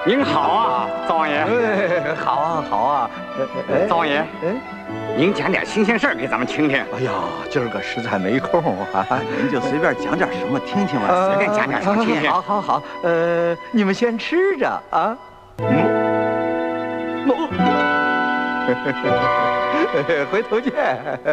您好啊，灶王爷。 好啊，好啊。 灶王爷，您讲点新鲜事儿给咱们听听。 哎呀，今儿个实在没空啊， 您就随便讲点什么听听吧， 随便讲点什么听听。 好好好，你们先吃着啊。回头见。